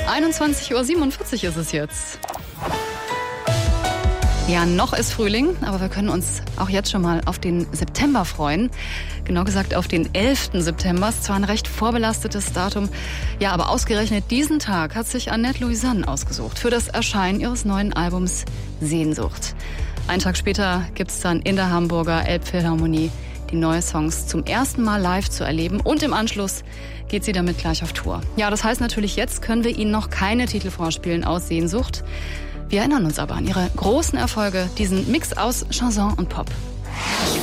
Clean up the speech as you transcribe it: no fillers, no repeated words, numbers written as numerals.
21:47 Uhr ist es jetzt. Ja, noch ist Frühling, aber wir können uns auch jetzt schon mal auf den September freuen. Genau gesagt auf den 11. September. Ist zwar ein recht vorbelastetes Datum, ja, aber ausgerechnet diesen Tag hat sich Annette Louisanne ausgesucht für das Erscheinen ihres neuen Albums Sehnsucht. Einen Tag später gibt's dann in der Hamburger Elbphilharmonie die neuen Songs zum ersten Mal live zu erleben und im Anschluss geht sie damit gleich auf Tour. Ja, das heißt natürlich, jetzt können wir Ihnen noch keine Titel vorspielen aus Sehnsucht. Wir erinnern uns aber an ihre großen Erfolge, diesen Mix aus Chanson und Pop.